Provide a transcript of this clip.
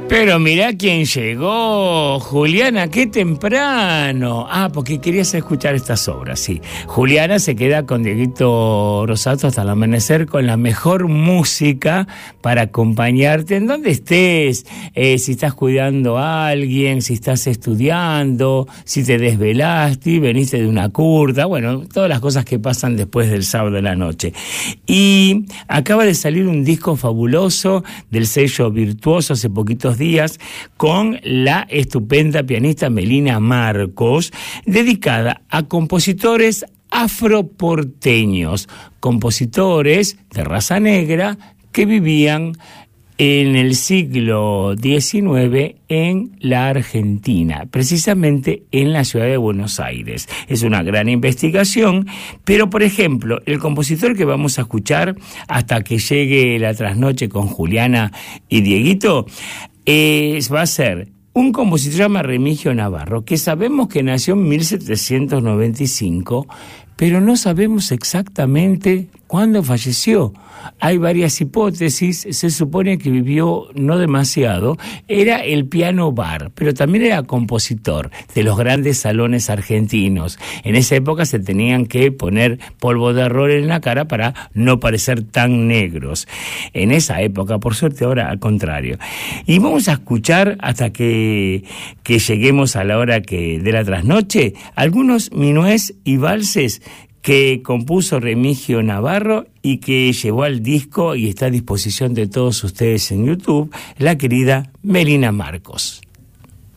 Pero mirá quién llegó, Juliana, qué temprano. Porque querías escuchar estas obras, sí. Juliana se queda con Dieguito Rosato hasta el amanecer con la mejor música para acompañarte en donde estés. Si estás cuidando a alguien, si estás estudiando, si te desvelaste, veniste de una curta, bueno, todas las cosas que pasan después del sábado de la noche. Y acaba de salir un disco fabuloso del sello Virtuoso hace poquitos días con la estupenda pianista Melina Marcos, dedicada a compositores afroporteños, compositores de raza negra que vivían en el siglo XIX en la Argentina, precisamente en la ciudad de Buenos Aires. Es una gran investigación, pero por ejemplo, el compositor que vamos a escuchar hasta que llegue la trasnoche con Juliana y Dieguito, va a ser un compositor que se llama Remigio Navarro, que sabemos que nació en 1795, pero no sabemos exactamente cuándo falleció. Hay varias hipótesis, se supone que vivió no demasiado, era el piano bar, pero también era compositor de los grandes salones argentinos. En esa época se tenían que poner polvo de error en la cara para no parecer tan negros. En esa época, por suerte ahora al contrario. Y vamos a escuchar hasta que lleguemos a la hora de la trasnoche, algunos minués y valses que compuso Remigio Navarro y que llevó al disco y está a disposición de todos ustedes en YouTube, la querida Melina Marcos.